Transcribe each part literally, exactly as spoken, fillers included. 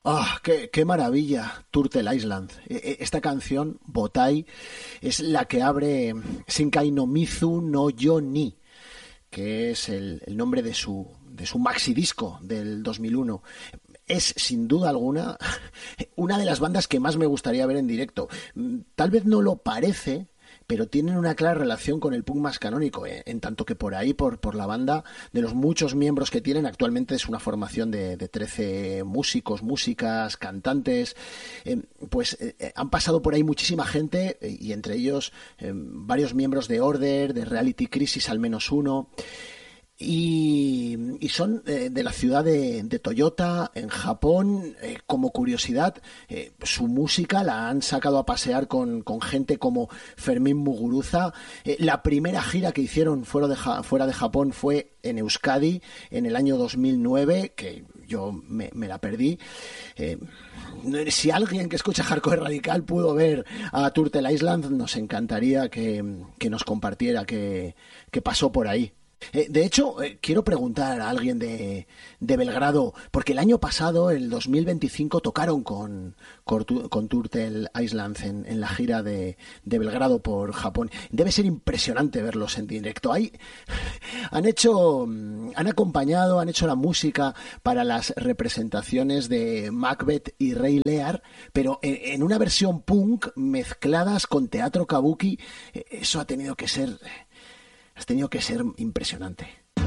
¡Ah, qué, qué maravilla! Turtle Island. Esta canción, Botai, es la que abre Shinkai no Mizu no Yo Ni, que es el, el nombre de su, de su maxi disco del dos mil uno. Es, sin duda alguna, una de las bandas que más me gustaría ver en directo. Tal vez no lo parece, pero tienen una clara relación con el punk más canónico, eh, en tanto que por ahí, por, por la banda, de los muchos miembros que tienen, actualmente es una formación de, de trece músicos, músicas, cantantes, eh, pues eh, han pasado por ahí muchísima gente, eh, y entre ellos eh, varios miembros de Order, de Reality Crisis al menos uno. Y, y son eh, de la ciudad de, de Toyota, en Japón. Eh, como curiosidad, eh, su música la han sacado a pasear con, con gente como Fermín Muguruza. Eh, la primera gira que hicieron fuera de, fuera de Japón fue en Euskadi en el año dos mil nueve, que yo me, me la perdí. Eh, si alguien que escucha hardcore radical pudo ver a Turtle Island, nos encantaría que, que nos compartiera qué pasó por ahí. Eh, de hecho, eh, quiero preguntar a alguien de, de Belgrado, porque el año pasado, el dos mil veinticinco, tocaron con, con, con Turtle Island en, en la gira de, de Belgrado por Japón. Debe ser impresionante verlos en directo. Hay, han hecho, han acompañado, han hecho la música para las representaciones de Macbeth y Rey Lear, pero en, en una versión punk mezcladas con teatro kabuki. Eso ha tenido que ser... Has tenido que ser impresionante.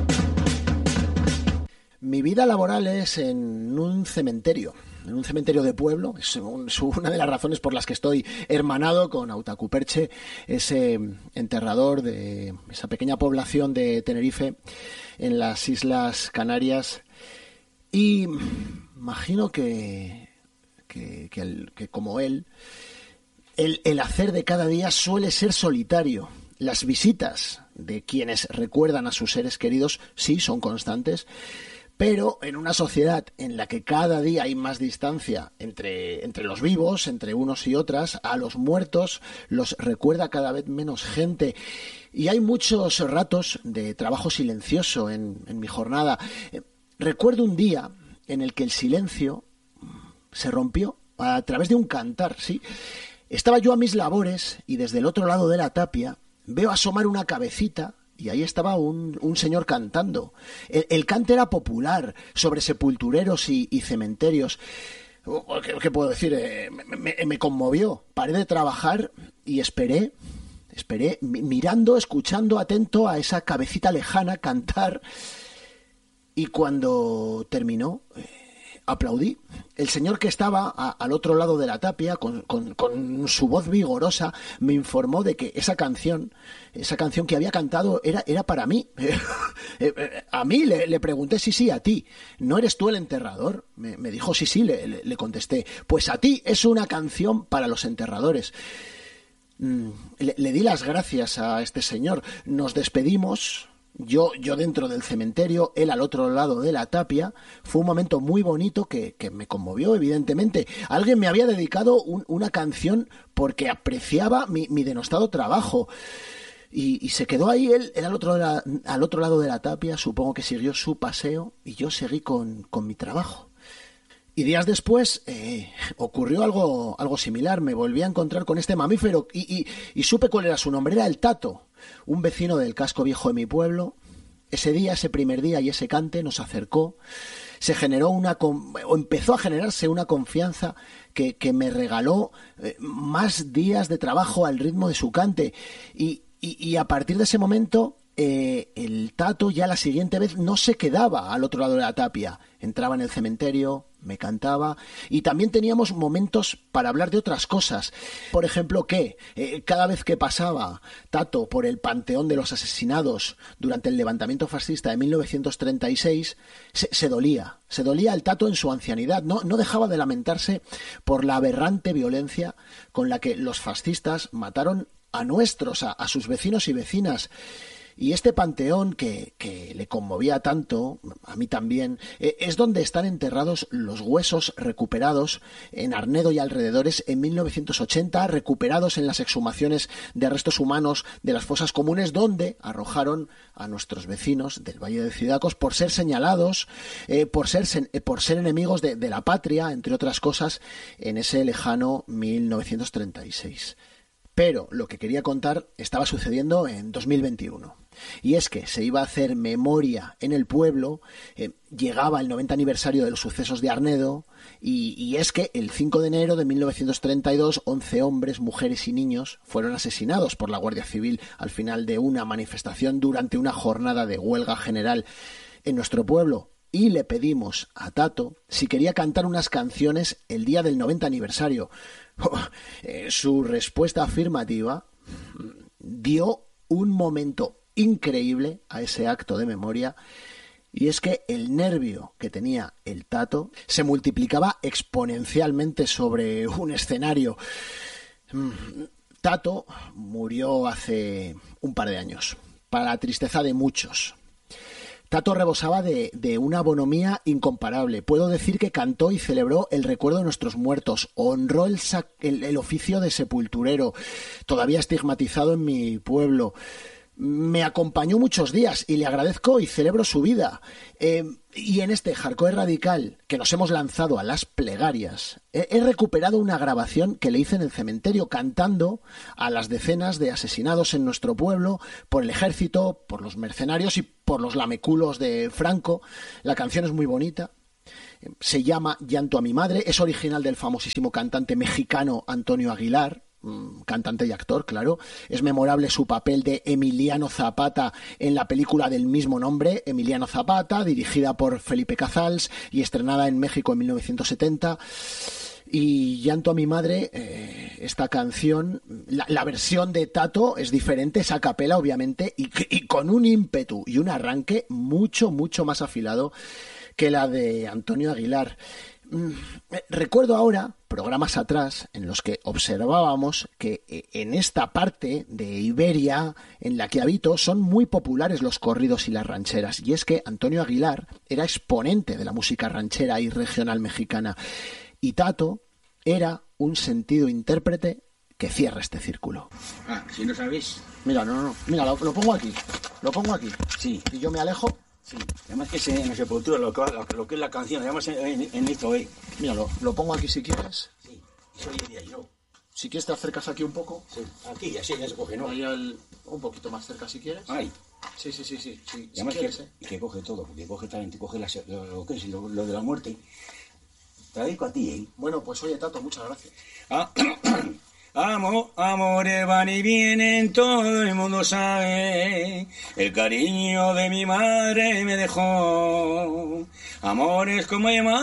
Mi vida laboral es en un cementerio, en un cementerio de pueblo. Es una de las razones por las que estoy hermanado con Hautaku Perche, ese enterrador de esa pequeña población de Tenerife en las Islas Canarias. Y imagino que, que, que, el, que como él, el, el hacer de cada día suele ser solitario. Las visitas de quienes recuerdan a sus seres queridos sí son constantes, pero en una sociedad en la que cada día hay más distancia entre, entre los vivos, entre unos y otras, a los muertos los recuerda cada vez menos gente. Y hay muchos ratos de trabajo silencioso en, en mi jornada. Recuerdo un día en el que el silencio se rompió a través de un cantar, ¿sí? Estaba yo a mis labores y desde el otro lado de la tapia veo asomar una cabecita y ahí estaba un, un señor cantando. El, el cante era popular sobre sepultureros y, y cementerios. ¿Qué, qué puedo decir? Eh, me, me, me conmovió. Paré de trabajar y esperé, esperé mirando, escuchando, atento a esa cabecita lejana cantar. Y cuando terminó, eh, aplaudí. El señor que estaba a, al otro lado de la tapia, con, con, con su voz vigorosa, me informó de que esa canción, esa canción que había cantado era, era para mí. A mí le, le pregunté, sí, sí, a ti. ¿No eres tú el enterrador? Me, me dijo, sí, sí, le, le, le contesté. Pues a ti es una canción para los enterradores. Le, le di las gracias a este señor. Nos despedimos. Yo, yo dentro del cementerio, él al otro lado de la tapia. Fue un momento muy bonito que, que me conmovió, evidentemente. Alguien me había dedicado un, una canción porque apreciaba mi, mi denostado trabajo. Y, y se quedó ahí él, él al, otro de la, al otro lado de la tapia. Supongo que siguió su paseo y yo seguí con, con mi trabajo. Y días después eh, ocurrió algo, algo similar. Me volví a encontrar con este mamífero y, y, y supe cuál era su nombre. Era el Tato, un vecino del casco viejo de mi pueblo. Ese día, ese primer día y ese cante nos acercó. Se generó una, o empezó a generarse una confianza que, que me regaló eh, más días de trabajo al ritmo de su cante. Y, y, y a partir de ese momento... Eh, el Tato ya la siguiente vez no se quedaba al otro lado de la tapia, entraba en el cementerio, me cantaba y también teníamos momentos para hablar de otras cosas. Por ejemplo, que eh, cada vez que pasaba Tato por el panteón de los asesinados durante el levantamiento fascista de mil novecientos treinta y seis, se, se dolía, se dolía el Tato en su ancianidad, no, no dejaba de lamentarse por la aberrante violencia con la que los fascistas mataron a nuestros, a, a sus vecinos y vecinas. Y este panteón que, que le conmovía tanto, a mí también, eh, es donde están enterrados los huesos recuperados en Arnedo y alrededores en mil novecientos ochenta, recuperados en las exhumaciones de restos humanos de las fosas comunes, donde arrojaron a nuestros vecinos del Valle de Cidacos por ser señalados, eh, por, ser, eh, por ser enemigos de, de la patria, entre otras cosas, en ese lejano mil novecientos treinta y seis. Pero lo que quería contar estaba sucediendo en dos mil veintiuno. Y es que se iba a hacer memoria en el pueblo, eh, llegaba el noventa aniversario de los sucesos de Arnedo, y, y es que el cinco de enero de mil novecientos treinta y dos, once hombres, mujeres y niños fueron asesinados por la Guardia Civil al final de una manifestación durante una jornada de huelga general en nuestro pueblo. Y le pedimos a Tato si quería cantar unas canciones el día del noventa aniversario. Oh, eh, su respuesta afirmativa dio un momento increíble a ese acto de memoria, y es que el nervio que tenía el Tato se multiplicaba exponencialmente sobre un escenario. Tato murió hace un par de años, para la tristeza de muchos. Tato rebosaba de, de una bonomía incomparable. Puedo decir que cantó y celebró el recuerdo de nuestros muertos, honró el, sac, el, el oficio de sepulturero, todavía estigmatizado en mi pueblo. Me acompañó muchos días y le agradezco y celebro su vida. Eh, y en este hardcore radical que nos hemos lanzado a las plegarias, he, he recuperado una grabación que le hice en el cementerio cantando a las decenas de asesinados en nuestro pueblo por el ejército, por los mercenarios y por los lameculos de Franco. La canción es muy bonita. Se llama Llanto a mi madre. Es original del famosísimo cantante mexicano Antonio Aguilar, cantante y actor, claro. Es memorable su papel de Emiliano Zapata en la película del mismo nombre, Emiliano Zapata, dirigida por Felipe Cazals y estrenada en México en mil novecientos setenta. Y Llanto a mi madre, eh, esta canción, la, la versión de Tato es diferente, es a capela obviamente, y, y con un ímpetu y un arranque mucho, mucho más afilado que la de Antonio Aguilar. Recuerdo ahora programas atrás en los que observábamos que en esta parte de Iberia en la que habito son muy populares los corridos y las rancheras, y es que Antonio Aguilar era exponente de la música ranchera y regional mexicana, y Tato era un sentido intérprete que cierra este círculo. Ah, si no sabéis. Mira, no, no, mira, lo, lo pongo aquí, lo pongo aquí. Sí. Y yo me alejo. Sí, además que se, en la sepultura, lo que, lo, lo que es la canción, además en, en, en esto, ¿eh? Mira, lo, lo pongo aquí si quieres. Sí, eso diría yo. Si quieres te acercas aquí un poco. Sí, aquí, así ya se coge, ¿no? Ahí al, un poquito más cerca si quieres. Ahí. Sí, sí, sí, sí. sí y además si quieres, que, eh. que coge todo, porque coge también, te coge la, lo, lo que es lo, lo de la muerte. Te la dedico a ti, ¿eh? Bueno, pues oye, Tato, muchas gracias. Ah, Amor, amores van y vienen, todo el mundo sabe. El cariño de mi madre me dejó. Amores como llaman.